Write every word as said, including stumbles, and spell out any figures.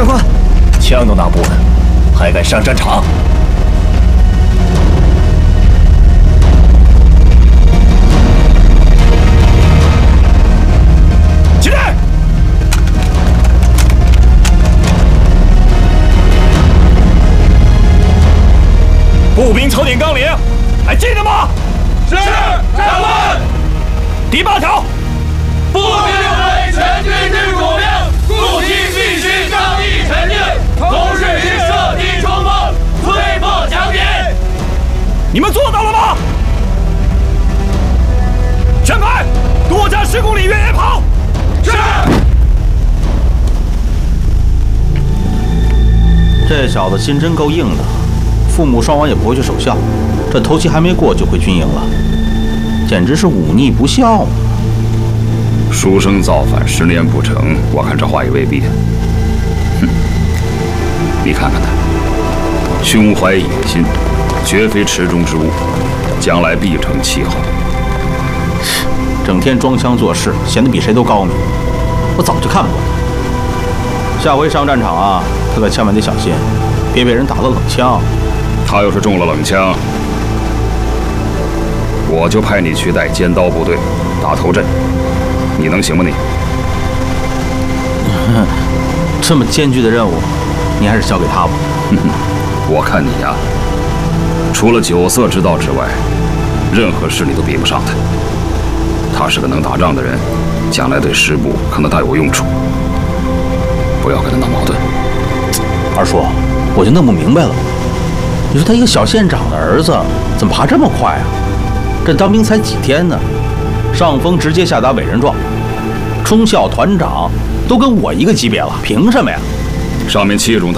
长官， 枪都拿不稳，还敢上战场？起来！步兵操点纲领，还记得吗？ 是，长官。 第八条， 步兵为全军之主命，故其必须刚毅沉静，同时以射敌冲锋，摧破强敌。 你们做到了吗？全排，多加十公里越野跑。 是。 这小子心真够硬的，父母双亡也不会去守孝，这头七还没过就回军营了，简直是忤逆不孝嘛！ 书生造反十年不成，我看这话也未必。哼，你看看他，胸怀野心，绝非池中之物，将来必成气候。 整天装腔作势，显得比谁都高明，我早就看不过他。下回上战场啊，他可千万得小心，别被人打了冷枪。 他要是中了冷枪，我就派你去带尖刀部队打头阵，你能行吗你？ 这么艰巨的任务，你还是交给他吧。 我看你呀，除了酒色之道之外，任何事你都比不上他。他是个能打仗的人，将来对师部可能大有用处。不要跟他闹矛盾。 二叔，我就弄不明白了，你说他一个小县长的儿子，怎么爬这么快啊？这当兵才几天呢，上峰直接下达委任状，中校团长都跟我一个级别了，凭什么呀？ 上面器重他。